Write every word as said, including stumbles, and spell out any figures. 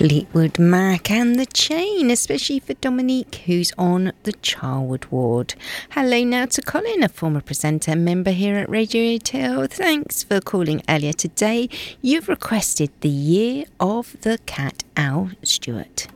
Fleetwood Mac and The Chain, especially for Dominique, who's on the Charwood ward. Hello now to Colin, a former presenter and member here at Radio Tail. Thanks for calling earlier today. You've requested The Year of the Cat Owl, Stuart.